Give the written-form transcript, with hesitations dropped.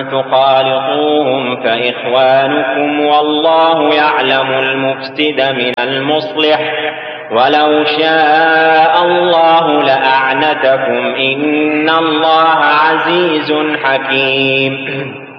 تخالطوهم فإخوانكم والله يعلم المفسد من المصلح ولو شاء الله لأعنتكم إن الله عزيز حكيم.